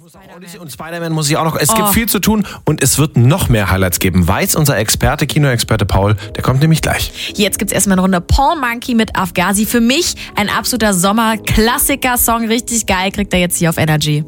Und Spider-Man muss ich auch noch. Es gibt viel zu tun und es wird noch mehr Highlights geben. Weiß unser Experte, Kinoexperte Paul, der kommt nämlich gleich. Jetzt gibt's erstmal eine Runde Paul Monkey mit Afghazi. Für mich ein absoluter Sommer-Klassiker-Song. Richtig geil, kriegt er jetzt hier auf Energy.